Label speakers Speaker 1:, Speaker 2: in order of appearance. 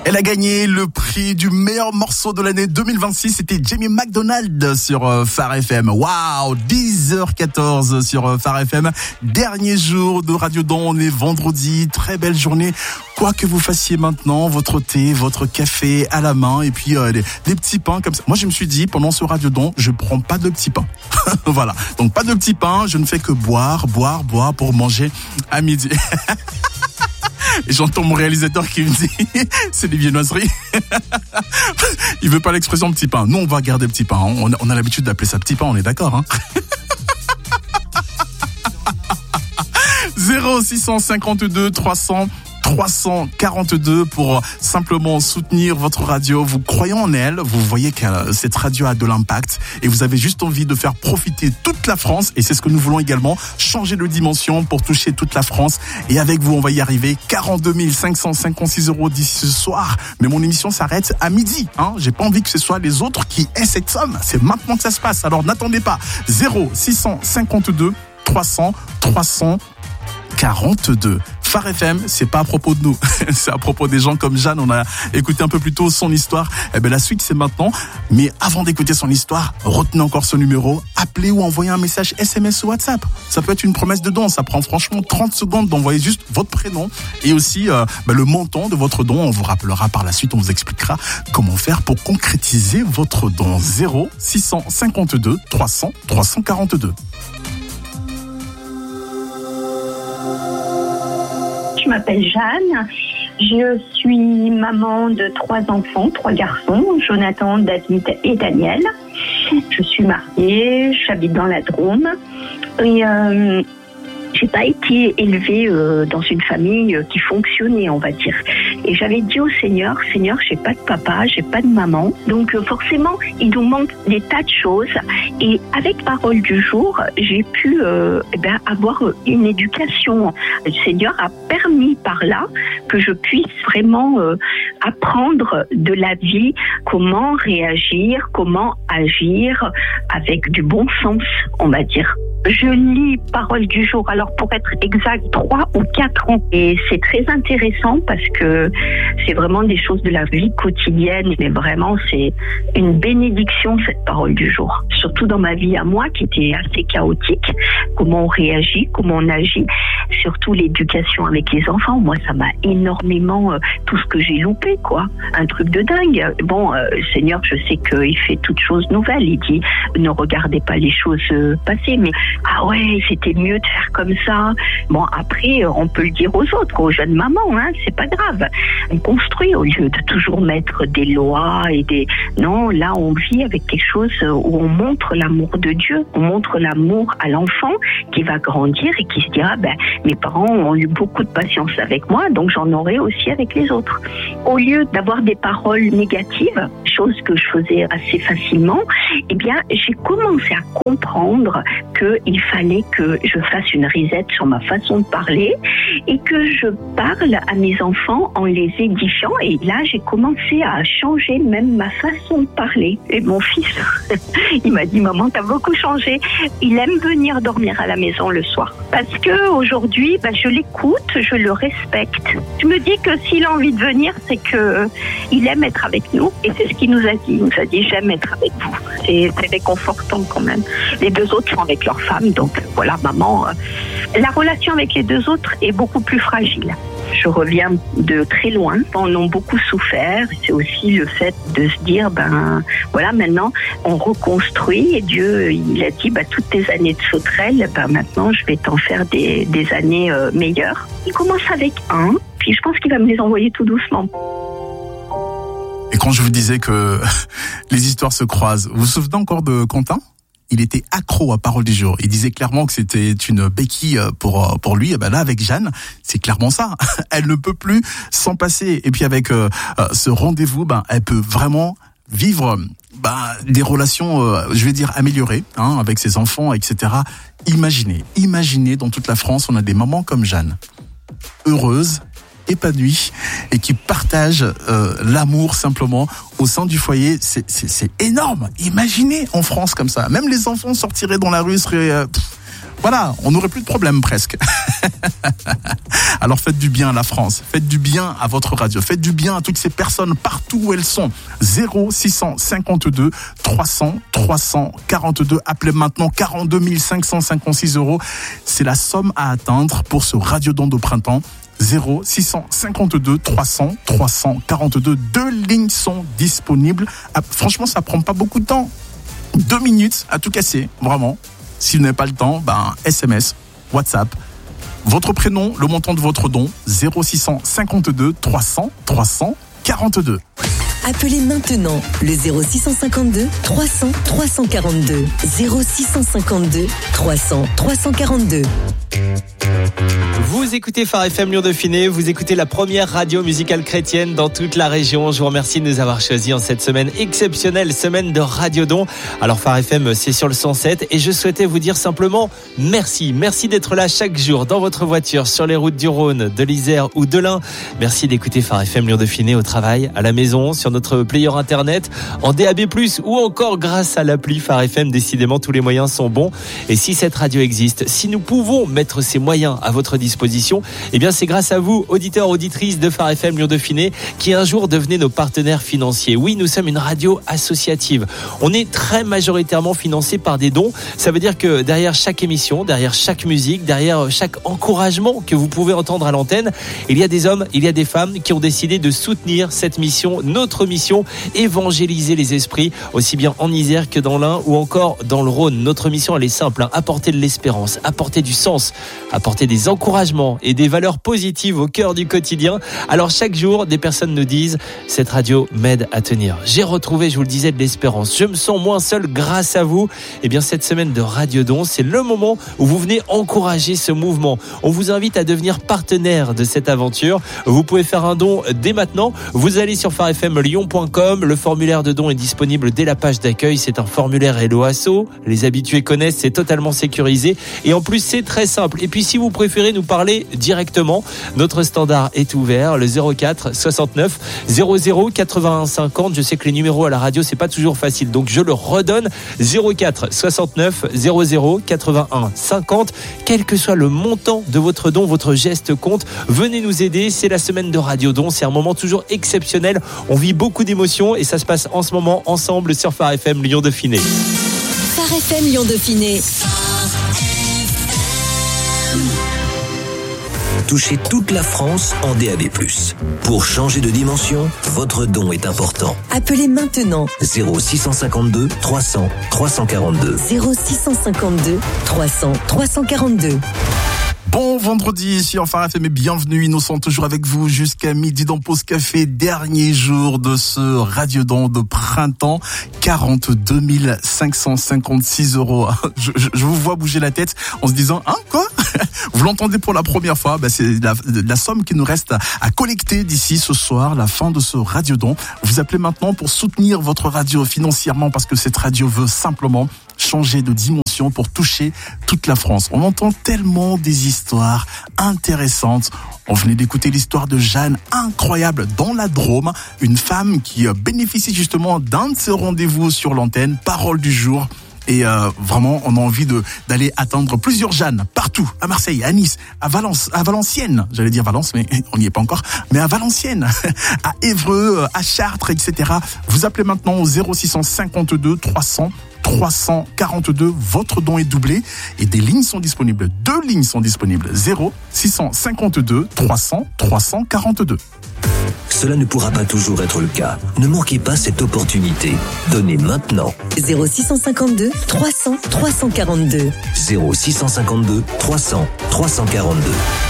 Speaker 1: Elle a gagné le prix du meilleur morceau de l'année 2026. C'était Jamie McDonald sur Phare FM. Waouh, 10h14 sur Phare FM. Dernier jour de Radio Don. On est vendredi. Très belle journée. Quoi que vous fassiez maintenant, votre thé, votre café à la main et puis des petits pains comme ça. Moi, je me suis dit, pendant ce Radio Don, je prends pas de petits pains. Voilà. Donc, pas de petits pains. Je ne fais que boire pour manger à midi. Et j'entends mon réalisateur qui me dit c'est des viennoiseries. Il veut pas l'expression petit pain. Nous, on va garder petit pain. On a l'habitude d'appeler ça petit pain, on est d'accord, hein. 0652 300 342 pour simplement soutenir votre radio. Vous croyez en elle, vous voyez que cette radio a de l'impact et vous avez juste envie de faire profiter toute la France, et c'est ce que nous voulons également, changer de dimension pour toucher toute la France, et avec vous on va y arriver. 42 556 € d'ici ce soir, mais mon émission s'arrête à midi, hein. J'ai pas envie que ce soit les autres qui aient cette somme, c'est maintenant que ça se passe, alors n'attendez pas. 0652 300 342. Phare FM, c'est pas à propos de nous, c'est à propos des gens comme Jeanne. On a écouté un peu plus tôt son histoire. Eh ben la suite c'est maintenant. Mais avant d'écouter son histoire, retenez encore ce numéro, appelez ou envoyez un message SMS ou WhatsApp. Ça peut être une promesse de don. Ça prend franchement 30 secondes d'envoyer juste votre prénom et aussi le montant de votre don. On vous rappellera par la suite, on vous expliquera comment faire pour concrétiser votre don. 0652 300 342.
Speaker 2: Je m'appelle Jeanne, je suis maman de 3 enfants, 3 garçons, Jonathan, David et Daniel. Je suis mariée, j'habite dans la Drôme et j'ai pas été élevée dans une famille qui fonctionnait, on va dire. Et j'avais dit au Seigneur, j'ai pas de papa, j'ai pas de maman. Donc forcément, il nous manque des tas de choses. Et avec Parole du jour, j'ai pu avoir une éducation. Le Seigneur a permis par là que je puisse vraiment apprendre de la vie, comment réagir, comment agir avec du bon sens, on va dire. Je lis Parole du jour, alors pour être exact, 3 ou 4 ans. Et c'est très intéressant parce que c'est vraiment des choses de la vie quotidienne. Mais vraiment, c'est une bénédiction, cette Parole du jour. Surtout dans ma vie à moi, qui était assez chaotique. Comment on réagit, comment on agit. Surtout l'éducation avec les enfants. Moi, ça m'a énormément, tout ce que j'ai loupé, quoi. Un truc de dingue. Bon, Seigneur, je sais qu'il fait toutes choses nouvelles. Il dit, ne regardez pas les choses passées, mais ah ouais, c'était mieux de faire comme ça. Bon, après, on peut le dire aux autres, aux jeunes mamans, hein, c'est pas grave. On construit au lieu de toujours mettre des lois et des... Non, là, on vit avec quelque chose où on montre l'amour de Dieu. On montre l'amour à l'enfant qui va grandir et qui se dira, mes parents ont eu beaucoup de patience avec moi, donc j'en aurai aussi avec les autres. Au lieu d'avoir des paroles négatives, chose que je faisais assez facilement, eh bien, j'ai commencé à comprendre qu'il fallait que je fasse une reset sur ma façon de parler et que je parle à mes enfants en les édifiant. Et là, j'ai commencé à changer même ma façon de parler. Et mon fils, il m'a dit, maman, t'as beaucoup changé. Il aime venir dormir à la maison le soir. Parce que aujourd'hui, je l'écoute, je le respecte. Je me dis que s'il a envie de venir, c'est que il aime être avec nous. Et c'est ce qu'il nous a dit. Il nous a dit, j'aime être avec vous. Et c'est réconfortant quand même. Les 2 autres sont avec leur femme, donc voilà, maman. La relation avec les 2 autres est beaucoup plus fragile. Je reviens de très loin. On a beaucoup souffert. C'est aussi le fait de se dire, voilà, maintenant, on reconstruit. Et Dieu, il a dit, toutes tes années de sauterelle, maintenant, je vais t'en faire des années meilleures. Il commence avec 1, puis je pense qu'il va me les envoyer tout doucement.
Speaker 1: Et quand je vous disais que les histoires se croisent, vous vous souvenez encore de Quentin ? Il était accro à Parole du jour. Il disait clairement que c'était une béquille pour lui. Et là, avec Jeanne, c'est clairement ça. Elle ne peut plus s'en passer. Et puis avec ce rendez-vous, elle peut vraiment vivre des relations, je vais dire améliorées, avec ses enfants, etc. Imaginez, dans toute la France, on a des mamans comme Jeanne, heureuses, épanouies et qui partagent l'amour simplement au sein du foyer. C'est énorme. Imaginez en France comme ça. Même les enfants sortiraient dans la rue, seraient Voilà, on n'aurait plus de problème presque. Alors faites du bien à la France, faites du bien à votre radio, faites du bien à toutes ces personnes partout où elles sont. 0652 300 342. Appelez maintenant 42 556 €. C'est la somme à atteindre pour ce radiodon de printemps. 0652 300 342. 2 lignes sont disponibles. Franchement, ça prend pas beaucoup de temps. 2 minutes à tout casser, vraiment. Si vous n'avez pas le temps, SMS, WhatsApp, votre prénom, le montant de votre don, 0652 300 342.
Speaker 3: Appelez maintenant le 0652 300 342. 0652 300 342.
Speaker 4: Vous écoutez Phare FM Lyon-Dauphiné, vous écoutez la première radio musicale chrétienne dans toute la région. Je vous remercie de nous avoir choisis en cette semaine exceptionnelle, semaine de Radiodon. Alors Phare FM, c'est sur le 107 et je souhaitais vous dire simplement merci. Merci d'être là chaque jour dans votre voiture, sur les routes du Rhône, de l'Isère ou de l'Ain. Merci d'écouter Phare FM Lyon-Dauphiné au travail, à la maison, sur notre player internet, en DAB+, ou encore grâce à l'appli Phare FM. Décidément, tous les moyens sont bons. Et si cette radio existe, si nous pouvons mettre ces moyens à votre disposition, eh bien c'est grâce à vous, auditeurs, auditrices de Phare FM Lyon-Dauphiné, qui un jour devenez nos partenaires financiers. Oui, nous sommes une radio associative. On est très majoritairement financé par des dons. Ça veut dire que derrière chaque émission, derrière chaque musique, derrière chaque encouragement que vous pouvez entendre à l'antenne, il y a des hommes, il y a des femmes qui ont décidé de soutenir cette mission, notre mission, évangéliser les esprits, aussi bien en Isère que dans l'Ain ou encore dans le Rhône. Notre mission, elle est simple, apporter de l'espérance, apporter du sens, apporter des encouragements et des valeurs positives au cœur du quotidien. Alors chaque jour, des personnes nous disent « Cette radio m'aide à tenir. J'ai retrouvé, je vous le disais, de l'espérance. Je me sens moins seul grâce à vous. » Eh bien cette semaine de Radiodon, c'est le moment où vous venez encourager ce mouvement. On vous invite à devenir partenaire de cette aventure. Vous pouvez faire un don dès maintenant. Vous allez sur pharefmlyon.com. Le formulaire de don est disponible dès la page d'accueil. C'est un formulaire Hello Asso. Les habitués connaissent, c'est totalement sécurisé. Et en plus, c'est très simple. Et puis si vous préférez nous parler directement, notre standard est ouvert, le 04 69 00 81 50. Je sais que les numéros à la radio, c'est pas toujours facile, donc je le redonne, 04 69 00 81 50. Quel que soit le montant de votre don, votre geste compte. Venez nous aider, c'est la semaine de Radiodon, c'est un moment toujours exceptionnel. On vit beaucoup d'émotions et ça se passe en ce moment ensemble sur Phare FM Lyon-Dauphiné.
Speaker 3: Phare FM Lyon-Dauphiné.
Speaker 5: Touchez toute la France en DAB+. Pour changer de dimension, votre don est important.
Speaker 3: Appelez maintenant
Speaker 5: 0652 300 342.
Speaker 3: 0652 300 342.
Speaker 1: Bon vendredi sur Phare FM et bienvenue. Nous sommes toujours avec vous jusqu'à midi dans Pause Café. Dernier jour de ce radiodon de printemps. 42 556 €. Je vous vois bouger la tête en se disant, quoi? Vous l'entendez pour la première fois. C'est la somme qui nous reste à collecter d'ici ce soir, la fin de ce radiodon. Vous appelez maintenant pour soutenir votre radio financièrement parce que cette radio veut simplement changer de dimension pour toucher toute la France. On entend tellement des histoires intéressantes. On venait d'écouter l'histoire de Jeanne, incroyable, dans la Drôme. Une femme qui bénéficie justement d'un de ses rendez-vous sur l'antenne, Parole du jour. Et vraiment, on a envie d'aller atteindre plusieurs Jeannes partout, à Marseille, à Nice, à Valenciennes. J'allais dire Valence, mais on n'y est pas encore. Mais à Valenciennes, à Évreux, à Chartres, etc. Vous appelez maintenant au 0652 300 342. Votre don est doublé et des lignes sont disponibles. 2 lignes sont disponibles. 0652 300 342.
Speaker 5: Cela ne pourra pas toujours être le cas. Ne manquez pas cette opportunité. Donnez maintenant.
Speaker 3: 0652 300 342.
Speaker 5: 0652 300 342.